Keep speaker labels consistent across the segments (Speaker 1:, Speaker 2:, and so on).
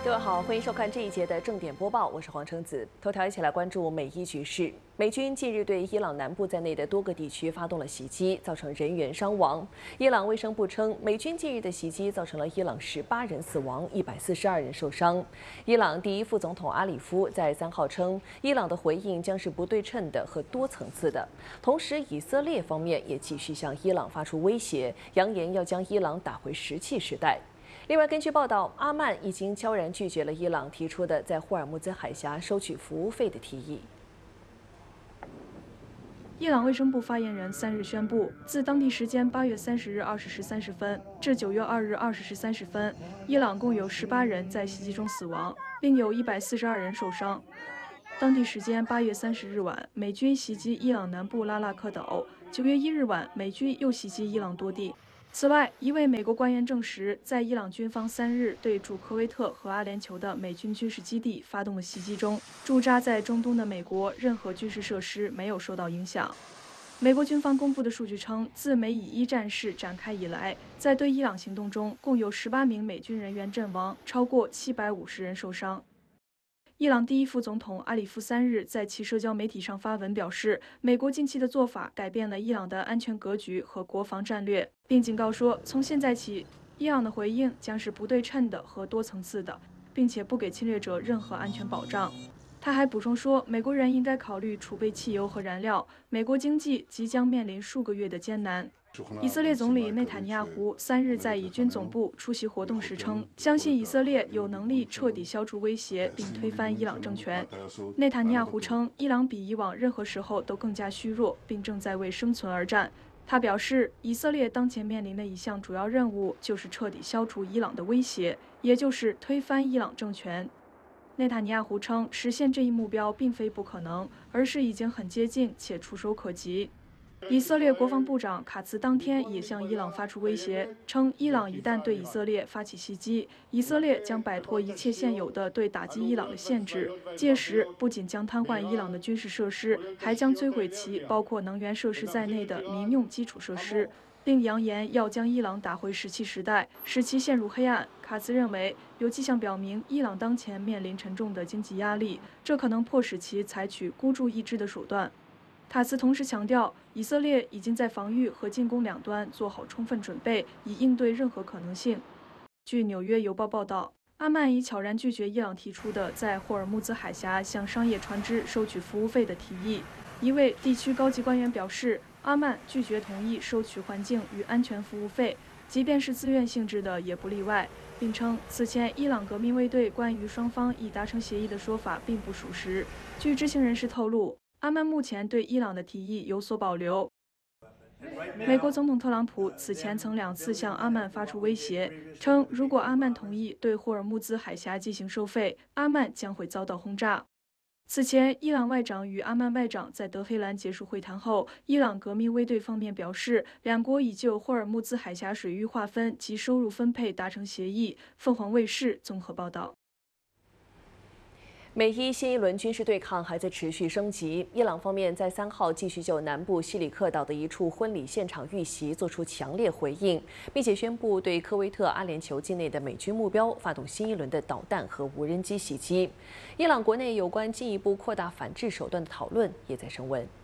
Speaker 1: 各位好，欢迎收看这一节的正点播报，我是黄橙子。头条一起来关注美伊局势。美军近日对伊朗南部在内的多个地区发动了袭击，造成人员伤亡。伊朗卫生部称，美军近日的袭击造成了伊朗18人死亡，142人受伤。伊朗第一副总统阿里夫在3号称，伊朗的回应将是不对称的和多层次的。同时，以色列方面也继续向伊朗发出威胁，扬言要将伊朗打回石器时代。另外，根据报道，阿曼已经悄然拒绝了伊朗提出的在霍尔木兹海峡收取服务费的提议。
Speaker 2: 伊朗卫生部发言人3日宣布，自当地时间8月30日20时30分至9月2日20时30分，伊朗共有18人在袭击中死亡，另有142人受伤。当地时间8月30日晚，美军袭击伊朗南部拉腊克岛；9月1日晚，美军又袭击伊朗多地。此外，一位美国官员证实，在伊朗军方3日对驻科威特和阿联酋的美军军事基地发动的袭击中，驻扎在中东的美国任何军事设施没有受到影响。美国军方公布的数据称，自美以1战事展开以来，在对伊朗行动中，共有18名美军人员阵亡，超过750人受伤。伊朗第一副总统阿里夫3日在其社交媒体上发文表示，美国近期的做法改变了伊朗的安全格局和国防战略，并警告说，从现在起，伊朗的回应将是不对称的和多层次的，并且不给侵略者任何安全保障。他还补充说，美国人应该考虑储备汽油和燃料，美国经济即将面临数个月的艰难。以色列总理内塔尼亚胡3日在以军总部出席活动时称，相信以色列有能力彻底消除威胁并推翻伊朗政权。内塔尼亚胡称，伊朗比以往任何时候都更加虚弱，并正在为生存而战。他表示，以色列当前面临的一项主要任务就是彻底消除伊朗的威胁，也就是推翻伊朗政权。内塔尼亚胡称，实现这一目标并非不可能，而是已经很接近且触手可及。以色列国防部长卡茨当天也向伊朗发出威胁，称伊朗一旦对以色列发起袭击，以色列将摆脱一切现有的对打击伊朗的限制，届时不仅将瘫痪伊朗的军事设施，还将摧毁其包括能源设施在内的民用基础设施，并扬言要将伊朗打回石器时代，使其陷入黑暗。卡茨认为，有迹象表明伊朗当前面临沉重的经济压力，这可能迫使其采取孤注一掷的手段。卡茨同时强调，以色列已经在防御和进攻两端做好充分准备，以应对任何可能性。据《纽约邮报》报道，阿曼已悄然拒绝伊朗提出的在霍尔木兹海峡向商业船只收取服务费的提议。一位地区高级官员表示，阿曼拒绝同意收取环境与安全服务费，即便是自愿性质的也不例外，并称此前伊朗革命卫队关于双方已达成协议的说法并不属实。据知情人士透露，阿曼目前对伊朗的提议有所保留。美国总统特朗普此前曾2次向阿曼发出威胁，称如果阿曼同意对霍尔木兹海峡进行收费，阿曼将会遭到轰炸。此前，伊朗外长与阿曼外长在德黑兰结束会谈后，伊朗革命卫队方面表示，两国已就霍尔木兹海峡水域划分及收入分配达成协议。凤凰卫视综合报道。
Speaker 1: 美伊新一轮军事对抗还在持续升级。伊朗方面在3号继续就南部西里克岛的一处婚礼现场遇袭作出强烈回应，并且宣布对科威特、阿联酋境内的美军目标发动新一轮的导弹和无人机袭击。伊朗国内有关进一步扩大反制手段的讨论也在升温。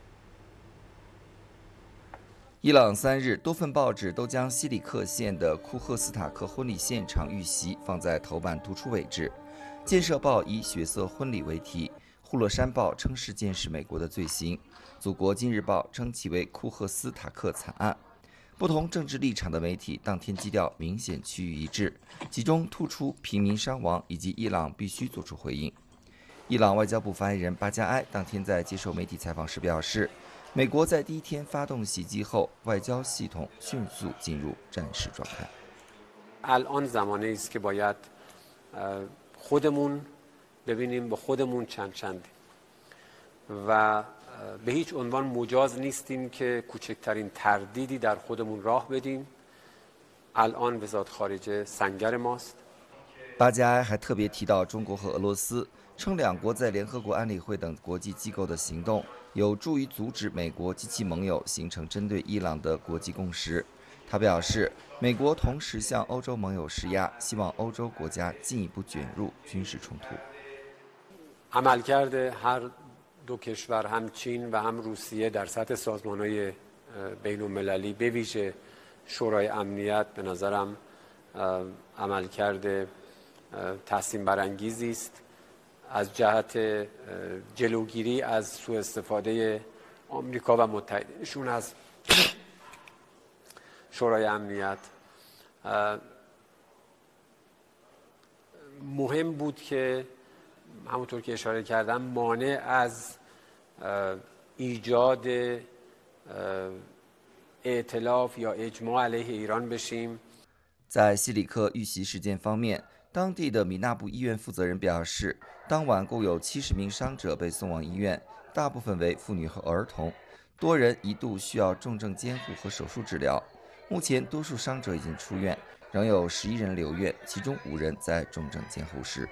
Speaker 3: 伊朗3日多份报纸都将西里克县的库赫斯塔克婚礼现场遇袭放在头版突出位置。建设报以血色婚礼为题，呼勒山报称事件是美国的罪行，祖国今日报称其为库赫斯塔克惨案。不同政治立场的媒体当天基调明显趋于一致，其中突出平民伤亡以及伊朗必须做出回应。伊朗外交部发言人巴加埃当天在接受媒体采访时表示，美国在第一天发动袭击后，外交系统迅速进入战时状态。
Speaker 4: الان زمانی است که باید خودمون ببینیم با خودمون چند چندیم و به هیچ عنوان مجاز نیستیم که کوچکترین تردیدی در خودمون راه بدیم. الان وزارت خارجه سنگر ماست.
Speaker 3: 巴加埃还特别提到中国和俄罗斯，称两国在联合国安理会等国际机构的行动有助于阻止美国及其盟友形成针对伊朗的国际共识。 他表示，美国同时向欧洲盟友施压，希望欧洲国家进一步卷入军事冲突。
Speaker 4: عملکرد هر دو کشور هم چین و هم روسیه در سطح سازمان‌های بین‌المللی به ویژه شورای امنیت به نظرم عملکرد تحسین برانگیزی است از جهت جلوگیری از سوء استفاده آمریکا و متحدینشون از شورای امنیت. مهم بود که همونطور که اشاره کردم مانع از ایجاد ائتلاف یا اجماع علیه ایران بشیم。
Speaker 3: 在西里克遇袭事件方面，当地的米纳布医院负责人表示，当晚共有70名伤者被送往医院，大部分为妇女和儿童，多人一度需要重症监护和手术治疗。目前，多数伤者已经出院，仍有11人留院，其中5人在重症监护室。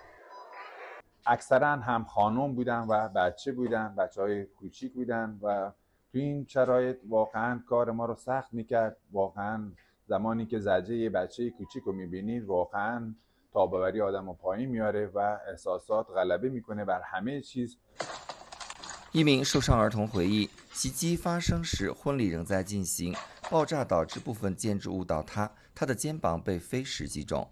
Speaker 5: اکثرا هم خانم بودن و بچه بودن، بچه‌های کوچیک بودن و تو این شرایط واقعا کار ما رو سخت میکرد. واقعا زمانی که زجه یه بچه کوچیک رو میبینید واقعا تاباوری آدم رو پایین میاره و احساسات غلبه میکنه بر همه چیز。
Speaker 3: 一名受伤儿童回忆，袭击发生时婚礼仍在进行，爆炸导致部分建筑物倒塌，他的肩膀被飞石击中。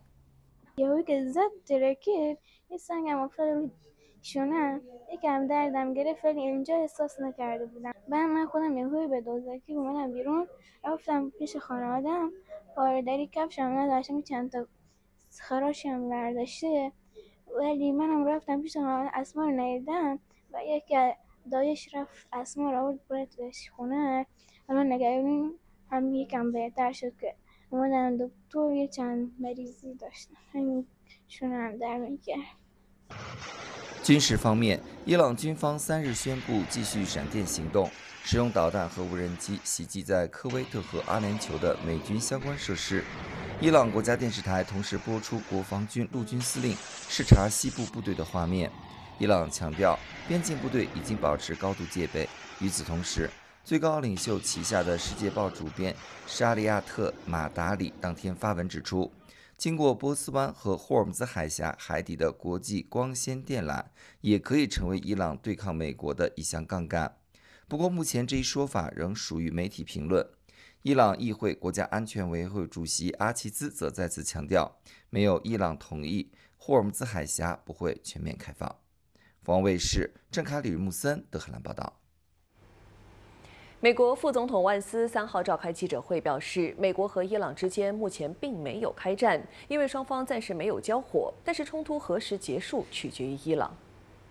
Speaker 6: یهو که زد ترکید یه سنگم افتاد رو شونم یکم دردم گرفت ولی اینجا احساس نکرده بودم. بعد من خودم یهویی به دزدکی اومدم بیرون رفتم پیش خانواده‌ام پاره‌دری کفشم نداشتم چند تا خراشی هم برداشته ولی منم رفتم پیش خانواده اسما رو ندیدم و یکی دایش رفت اسما رو آورد بردش خونه. حالا نگرانیم هم یکم بهتر شد که اومدن دکتر یه چند مریضی داشتن همین شونم در میکرد。
Speaker 3: 军事方面，伊朗军方3日宣布继续闪电行动，使用导弹和无人机袭击在科威特和阿联酋的美军相关设施。伊朗国家电视台同时播出国防军陆军司令视察西部部队的画面。伊朗强调，边境部队已经保持高度戒备。与此同时，最高领袖旗下的《世界报》主编沙利亚特·马达里当天发文指出，经过波斯湾和霍尔木兹海峡海底的国际光纤电缆也可以成为伊朗对抗美国的一项杠杆。不过，目前这一说法仍属于媒体评论。伊朗议会国家安全委员会主席阿齐兹则再次强调，没有伊朗同意，霍尔木兹海峡不会全面开放。凤凰卫视郑卡里·穆森德黑兰报道。
Speaker 1: 美国副总统万斯3号召开记者会，表示美国和伊朗之间目前并没有开战，因为双方暂时没有交火，但是冲突何时结束取决于伊朗。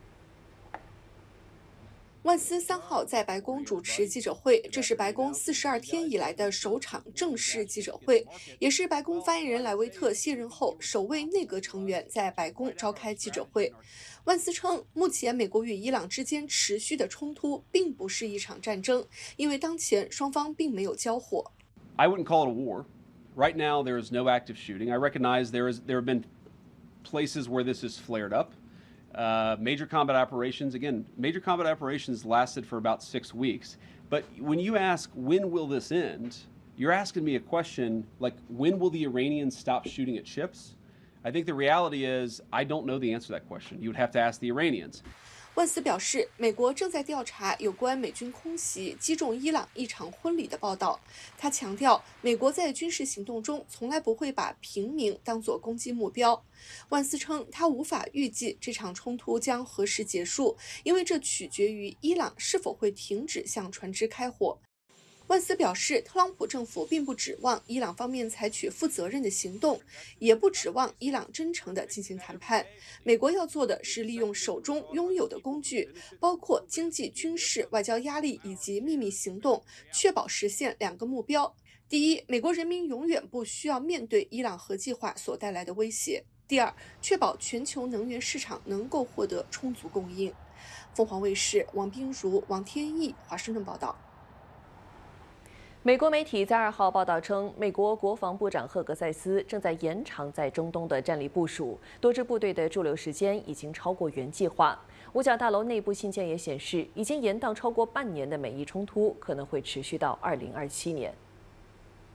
Speaker 7: 万斯3号在白宫主持记者会，这是白宫42天以来的首场正式记者会，也是白宫发言人莱维特卸任后首位内阁成员在白宫召开记者会。万斯称，目前美国与伊朗之间持续的冲突并不是一场战争，因为当前双方并没有交火。
Speaker 8: I wouldn't call it a war. Right now, there is no active shooting. I recognize there have been places where this has flared up. Major combat operations lasted for about 6 weeks. But when you ask when will this end, you're asking me a question like when will the Iranians stop shooting at ships? I think the reality is I don't know the answer to that question. You would have to ask the Iranians.
Speaker 7: 万斯表示，美国正在调查有关美军空袭击中伊朗一场婚礼的报道。他强调，美国在军事行动中从来不会把平民当作攻击目标。万斯称，他无法预计这场冲突将何时结束，因为这取决于伊朗是否会停止向船只开火。万斯表示，特朗普政府并不指望伊朗方面采取负责任的行动，也不指望伊朗真诚地进行谈判。美国要做的是利用手中拥有的工具，包括经济、军事、外交压力以及秘密行动，确保实现2个目标：第一，美国人民永远不需要面对伊朗核计划所带来的威胁；第二，确保全球能源市场能够获得充足供应。凤凰卫视王冰如、王天意华盛顿报道。
Speaker 1: 美国媒体在2号报道称，美国国防部长赫格塞斯正在延长在中东的战力部署，多支部队的驻留时间已经超过原计划。五角大楼内部信件也显示，已经延宕超过半年的美伊冲突可能会持续到2027年。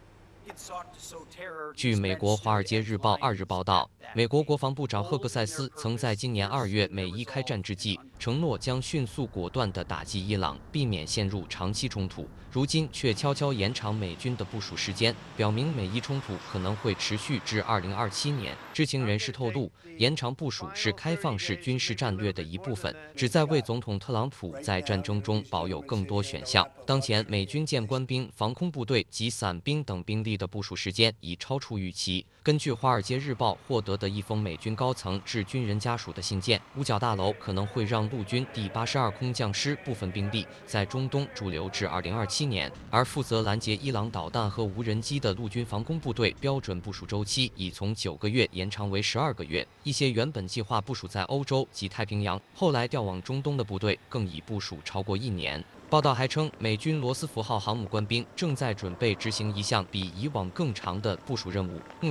Speaker 9: 据美国《华尔街日报》2日报道，美国国防部长赫克塞斯曾在今年2月美伊开战之际，承诺将迅速果断地打击伊朗，避免陷入长期冲突。如今却悄悄延长美军的部署时间，表明美伊冲突可能会持续至2027年。知情人士透露，延长部署是开放式军事战略的一部分，旨在为总统特朗普在战争中保有更多选项。当前，美军舰官兵、防空部队及伞兵等兵力的部署时间已超出预期。根据《华尔街日报》获得的一封美军高层致军人家属的信件，五角大楼可能会让陆军第82空降师部分兵力在中东驻留至2027年，而负责拦截伊朗导弹和无人机的陆军防空部队标准部署周期已从9个月延长为12个月。一些原本计划部署在欧洲及太平洋，后来调往中东的部队更已部署超过1年。报道还称，美军罗斯福号航母官兵正在准备执行一项比以往更长的部署任务。